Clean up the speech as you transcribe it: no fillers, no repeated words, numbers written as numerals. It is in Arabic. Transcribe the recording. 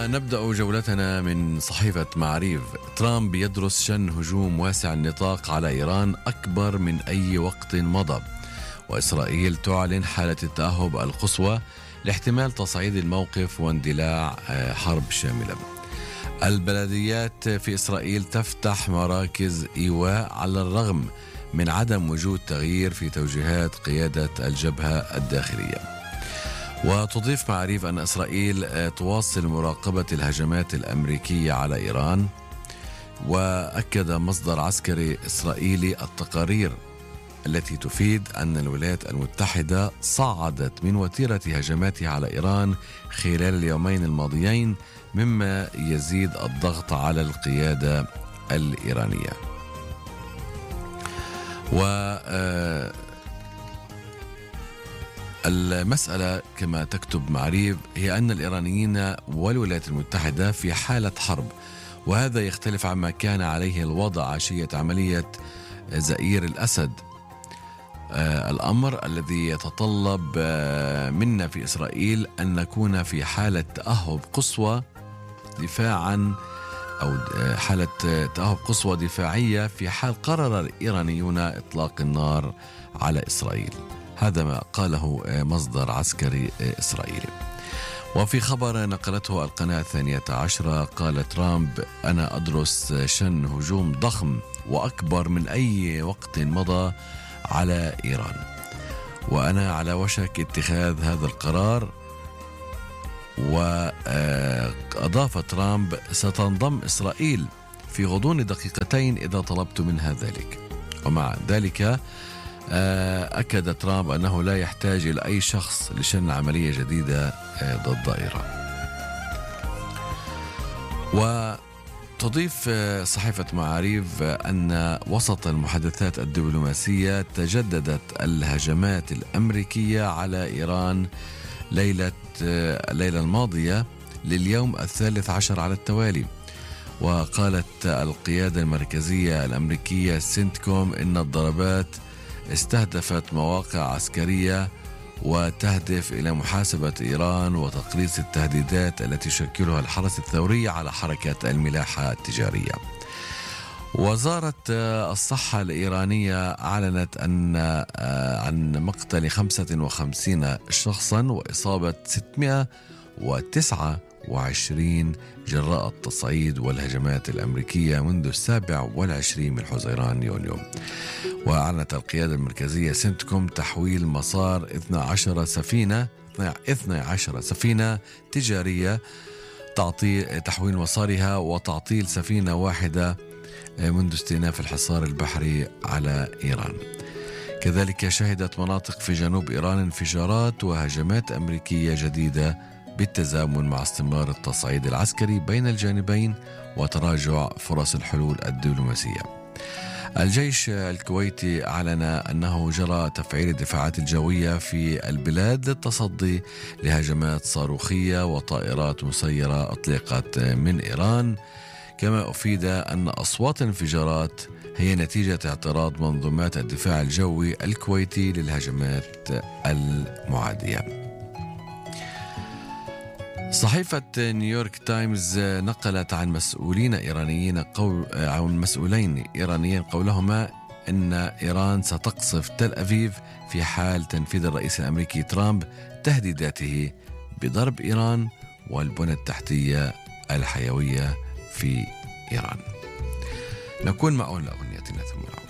ونبدأ جولتنا من صحيفة معاريف. ترامب يدرس شن هجوم واسع النطاق على إيران أكبر من أي وقت مضى، وإسرائيل تعلن حالة التأهب القصوى لاحتمال تصعيد الموقف واندلاع حرب شاملة. البلديات في إسرائيل تفتح مراكز إيواء على الرغم من عدم وجود تغيير في توجيهات قيادة الجبهة الداخلية. وتضيف معاريف أن إسرائيل تواصل مراقبة الهجمات الأمريكية على إيران. وأكد مصدر عسكري إسرائيلي التقارير التي تفيد أن الولايات المتحدة صعدت من وتيرة هجماتها على إيران خلال اليومين الماضيين، مما يزيد الضغط على القيادة الإيرانية. المسألة كما تكتب معاريف هي أن الإيرانيين والولايات المتحدة في حالة حرب، وهذا يختلف عما كان عليه الوضع عشية عملية زئير الأسد. الأمر الذي يتطلب منا في إسرائيل أن نكون في حالة تأهب قصوى دفاعا أو حالة تأهب قصوى دفاعية في حال قرر الإيرانيون إطلاق النار على إسرائيل. هذا ما قاله مصدر عسكري إسرائيلي. وفي خبر نقلته القناة 12 قال ترامب: أنا أدرس شن هجوم ضخم وأكبر من أي وقت مضى على إيران، وأنا على وشك اتخاذ هذا القرار. وأضاف ترامب: ستنضم إسرائيل في غضون دقيقتين إذا طلبت منها ذلك. ومع ذلك أكد ترامب أنه لا يحتاج إلى أي شخص لشن عملية جديدة ضد إيران. وتضيف صحيفة معاريف أن وسط المحادثات الدبلوماسية تجددت الهجمات الأمريكية على إيران الليلة الماضية لليوم 13 على التوالي. وقالت القيادة المركزية الأمريكية سنتكوم إن الضربات استهدفت مواقع عسكرية وتهدف إلى محاسبة إيران وتقليص التهديدات التي يشكلها الحرس الثوري على حركة الملاحة التجارية. وزارة الصحة الإيرانية أعلنت عن مقتل 55 شخصا وإصابة 629 جراء التصعيد والهجمات الأمريكية منذ 27 من حزيران يونيو. وأعلنت القيادة المركزية سنتكوم تحويل مسار 12 سفينة تجارية، تحويل مسارها وتعطيل سفينة واحدة منذ استئناف الحصار البحري على إيران. كذلك شهدت مناطق في جنوب إيران انفجارات وهجمات أمريكية جديدة بالتزامن مع استمرار التصعيد العسكري بين الجانبين وتراجع فرص الحلول الدبلوماسية. الجيش الكويتي أعلن أنه جرى تفعيل الدفاعات الجوية في البلاد للتصدي لهجمات صاروخية وطائرات مسيرة أطلقت من إيران. كما أفيد أن أصوات الانفجارات هي نتيجة اعتراض منظومات الدفاع الجوي الكويتي للهجمات المعادية. صحيفة نيويورك تايمز نقلت عن مسؤولين إيرانيين قولهما أن إيران ستقصف تل أبيب في حال تنفيذ الرئيس الأمريكي ترامب تهديداته بضرب إيران والبنى التحتية الحيوية في إيران. نكون معون لأغنيتنا ثم نعود.